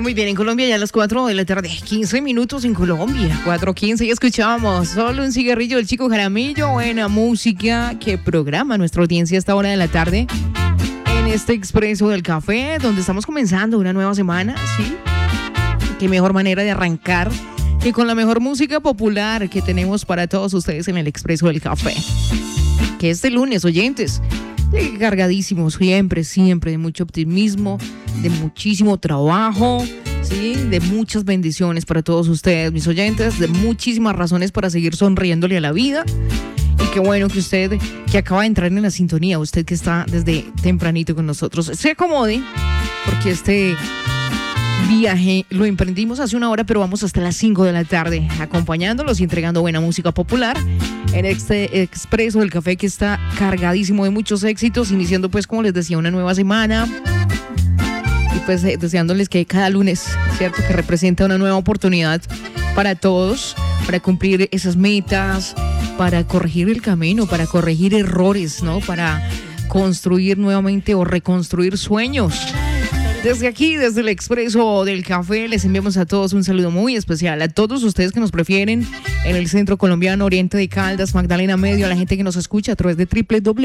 muy bien, en Colombia ya a las 4 de la tarde, 15 minutos en Colombia, 4:15, y escuchábamos Solo un cigarrillo del Chico Jaramillo, buena música que programa nuestra audiencia a esta hora de la tarde en este Expreso del Café, donde estamos comenzando una nueva semana, ¿sí? Qué mejor manera de arrancar que con la mejor música popular que tenemos para todos ustedes en el Expreso del Café. Que este lunes, oyentes, cargadísimo siempre de mucho optimismo, de muchísimo trabajo, ¿sí? De muchas bendiciones para todos ustedes, mis oyentes, de muchísimas razones para seguir sonriéndole a la vida. Y qué bueno que usted, que acaba de entrar en la sintonía, usted que está desde tempranito con nosotros, se acomode, porque este viaje lo emprendimos hace una hora, pero vamos hasta las 5 de la tarde, acompañándolos y entregando buena música popular en este Expreso del Café que está cargadísimo de muchos éxitos, iniciando pues, como les decía, una nueva semana. Y pues deseándoles que cada lunes, ¿cierto?, que representa una nueva oportunidad para todos, para cumplir esas metas, para corregir el camino, para corregir errores, ¿no? Para construir nuevamente o reconstruir sueños. Desde aquí, desde el Expreso del Café, les enviamos a todos un saludo muy especial. A todos ustedes que nos prefieren en el centro colombiano, oriente de Caldas, Magdalena Medio, a la gente que nos escucha a través de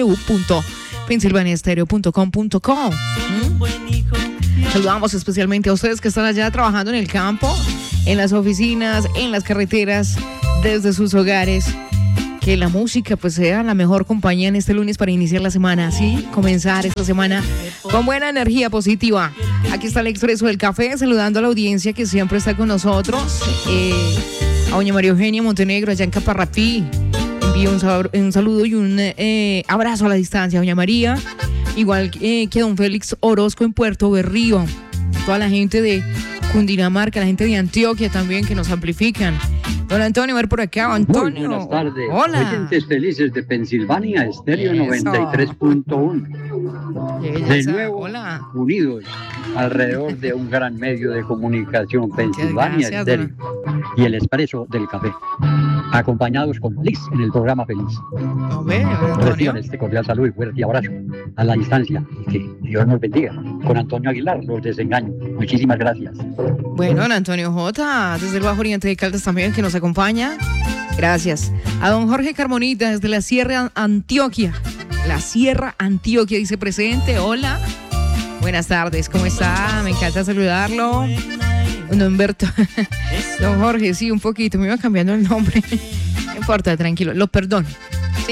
www.pensilvaniaestereo.com.co. Saludamos especialmente a ustedes que están allá trabajando en el campo, en las oficinas, en las carreteras, desde sus hogares. Que la música pues sea la mejor compañía en este lunes para iniciar la semana, ¿sí? Comenzar esta semana con buena energía positiva. Aquí está el Expreso del Café, saludando a la audiencia que siempre está con nosotros. A doña María Eugenia Montenegro, allá en Caparratí. Envío un saludo y un abrazo a la distancia, doña María. Igual que don Félix Orozco en Puerto Berrío. Toda la gente de Cundinamarca, la gente de Antioquia también que nos amplifican. Don Antonio, a ver por acá, Antonio. Muy buenas tardes. Hola. Oyentes felices de Pensilvania, Estéreo 93.1. De nuevo, hola, unidos alrededor de un gran medio de comunicación, Pensilvania Estéreo y el Expreso del Café. Acompañados con Liz en el programa Feliz. Reciban este cordial saludo y fuerte abrazo a la distancia. Y que Dios nos bendiga. Con Antonio Aguilar, los desengaños. Muchísimas gracias. Bueno, don Antonio J, desde el Bajo Oriente de Caldas también, que nos acompaña. Gracias. A don Jorge Carmonita, desde la Sierra Antioquia. La Sierra Antioquia dice presente. Hola. Buenas tardes, ¿cómo está? Me encanta saludarlo. Don Humberto. Don Jorge, sí, un poquito. Me iba cambiando el nombre. No importa, tranquilo. Lo perdono. ¿Sí?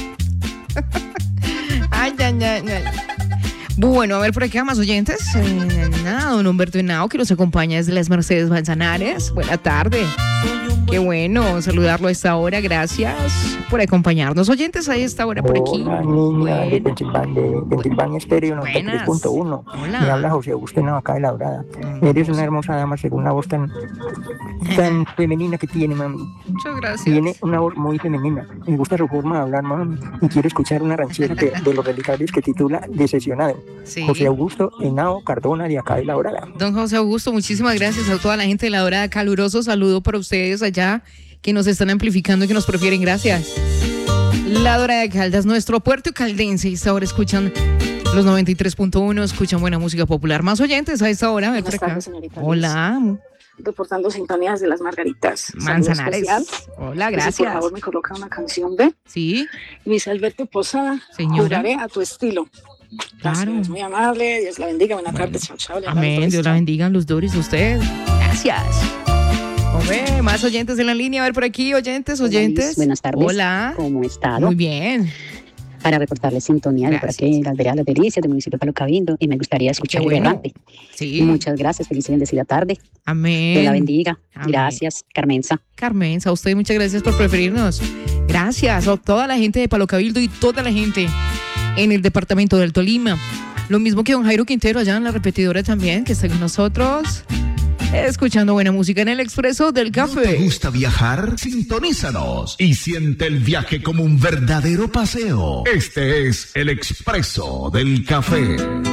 Ay. Bueno, a ver por acá más oyentes. Don Humberto Henao, que nos acompaña desde las Mercedes Manzanares. Buena tarde. Qué bueno saludarlo a esta hora. Gracias por acompañarnos. Oyentes, a esta hora por aquí. Hola, niña de Pensilvania Estéreo 93.1. Hola. Me habla José Agustín acá de La Dorada. Eres una hermosa dama según la voz tan femenina que tiene, mami. Muchas gracias. Tiene una voz muy femenina. Me gusta su forma de hablar, mami. Y quiero escuchar una ranchera de los Relicarios que titula Decepcionado. Sí. José Augusto Henao Cardona, de acá de La Dorada. Don José Augusto, muchísimas gracias a toda la gente de La Dorada. Caluroso saludo para ustedes allá que nos están amplificando y que nos prefieren. Gracis. La Dorada de Caldas, nuestro puerto caldense. Y esta hora escuchan los 93.1, escuchan buena música popular. Más oyentes a esta hora. Buenas tardes, señorita. Hola. Reportando sintonías de las Margaritas. Manzanares. Hola, gracias. Por favor, me coloca una canción de Sí. Luis Alberto Posada. Señora. Jugaré a tu estilo. Claro. Gracias, muy amable. Dios la bendiga. Buenas tardes. Chao, chao. Amén. Dios la bendiga, los Doris, usted. Gracias. Hombre, más oyentes en la línea. A ver por aquí, oyentes. Buenas tardes. Hola. ¿Cómo están? Muy bien. Para reportarles sintonía de por aquí, las veredas Las Delicias del municipio de Palo Cabildo, y me gustaría escuchar el berrante. Sí. Muchas gracias, feliz y bendecida tarde. Amén. Dios la bendiga. Amén. Gracias, Carmenza. Carmenza, a usted muchas gracias por preferirnos. Gracias a toda la gente de Palo Cabildo y toda la gente en el departamento del Tolima. Lo mismo que don Jairo Quintero allá en la repetidora también, que está con nosotros. Escuchando buena música en el Expreso del Café. ¿No te gusta viajar? Sintonízanos y siente el viaje como un verdadero paseo. Este es el Expreso del Café.